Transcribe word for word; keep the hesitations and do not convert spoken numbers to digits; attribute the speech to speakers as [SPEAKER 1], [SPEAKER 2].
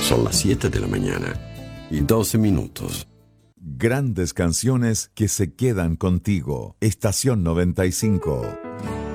[SPEAKER 1] Son las siete de la mañana y doce minutos.
[SPEAKER 2] Grandes canciones que se quedan contigo. Estación noventa y cinco.